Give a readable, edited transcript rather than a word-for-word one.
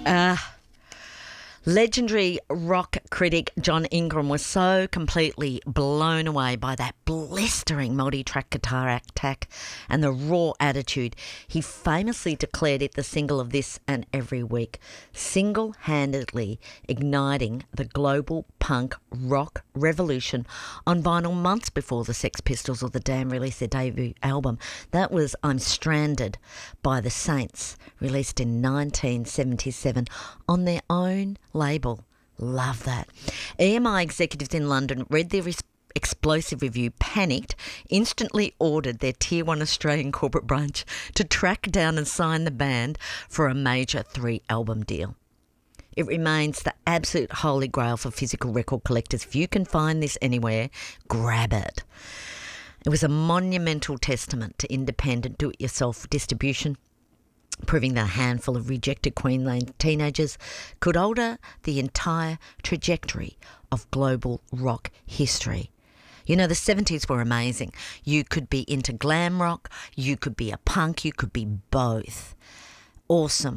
Legendary rock critic John Ingram was so completely blown away by that blistering multi-track guitar attack and the raw attitude, he famously declared it the single of this and every week, single-handedly igniting the global punk rock revolution on vinyl months before the Sex Pistols or The Damned released their debut album. That was I'm Stranded by the Saints, released in 1977 on their own label. Love that. EMI executives in London read their explosive review, panicked, instantly ordered their Tier 1 Australian corporate branch to track down and sign the band for a major 3-album deal. It remains the absolute holy grail for physical record collectors. If you can find this anywhere, grab it. It was a monumental testament to independent do-it-yourself distribution, proving that a handful of rejected Queensland teenagers could alter the entire trajectory of global rock history. You know, the 70s were amazing. You could be into glam rock, you could be a punk, you could be both. Awesome.